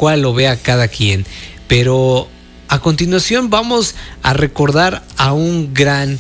cual lo vea cada quien. Pero a continuación vamos a recordar a un gran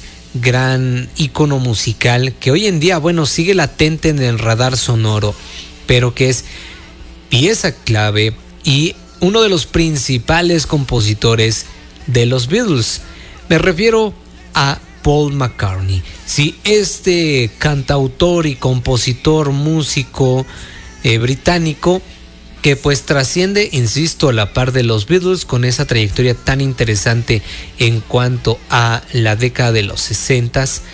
ícono musical que hoy en día, bueno, sigue latente en el radar sonoro, pero que es pieza clave y uno de los principales compositores de los Beatles. Me refiero a Paul McCartney. Sí, este cantautor y compositor, músico británico, que pues trasciende, insisto, a la par de los Beatles, con esa trayectoria tan interesante en cuanto a la década de los 60s,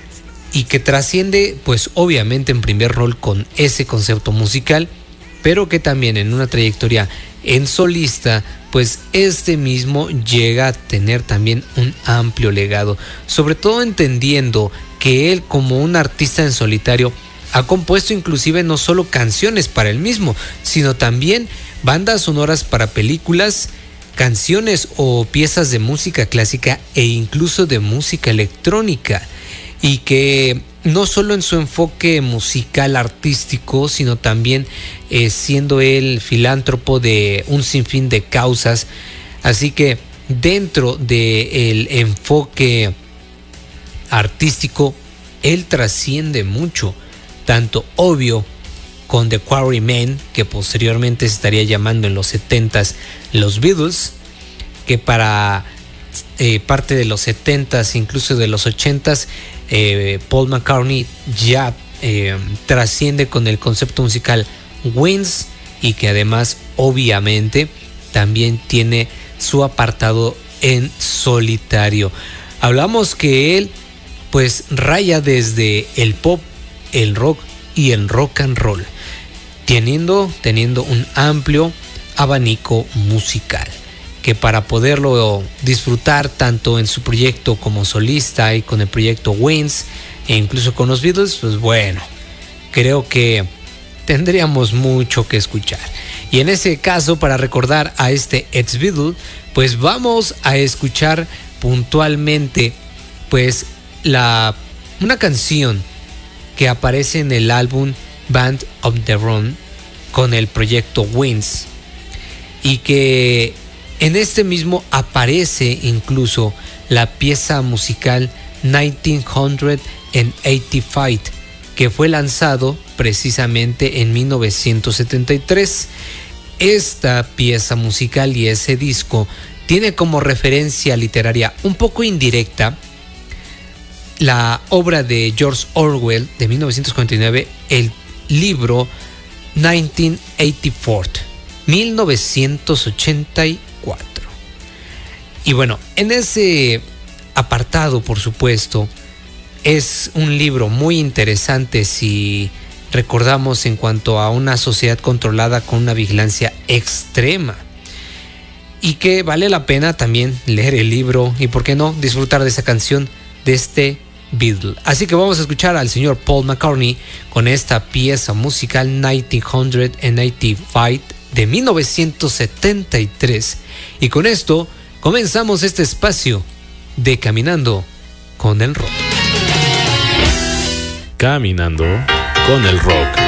y que trasciende pues obviamente en primer rol con ese concepto musical, pero que también en una trayectoria en solista, pues este mismo llega a tener también un amplio legado, sobre todo entendiendo que él, como un artista en solitario, ha compuesto inclusive no solo canciones para él mismo, sino también bandas sonoras para películas, canciones o piezas de música clásica e incluso de música electrónica. Y que no solo en su enfoque musical artístico, sino también siendo él filántropo de un sinfín de causas. Así que dentro del enfoque artístico, él trasciende mucho. Tanto obvio con The Quarrymen, que posteriormente se estaría llamando en los 70s los Beatles, que para parte de los 70s, incluso de los 80s, Paul McCartney ya trasciende con el concepto musical Wings, y que además obviamente también tiene su apartado en solitario. Hablamos que él pues raya desde el pop, el rock y el rock and roll, teniendo un amplio abanico musical, que para poderlo disfrutar tanto en su proyecto como solista y con el proyecto Wings e incluso con los Beatles, pues bueno, creo que tendríamos mucho que escuchar. Y en ese caso, para recordar a este ex Beatle, pues vamos a escuchar puntualmente pues una canción que aparece en el álbum Band of the Run con el proyecto Wings, y que en este mismo aparece incluso la pieza musical 1985, que fue lanzado precisamente en 1973. Esta pieza musical y ese disco tiene como referencia literaria un poco indirecta la obra de George Orwell de 1949, el libro 1984. Y bueno, en ese apartado, por supuesto, es un libro muy interesante si recordamos en cuanto a una sociedad controlada con una vigilancia extrema, y que vale la pena también leer el libro y, por qué no, disfrutar de esa canción de este Beatle. Así que vamos a escuchar al señor Paul McCartney con esta pieza musical 1985 de 1973, y con esto comenzamos este espacio de Caminando con el Rock. Caminando con el Rock.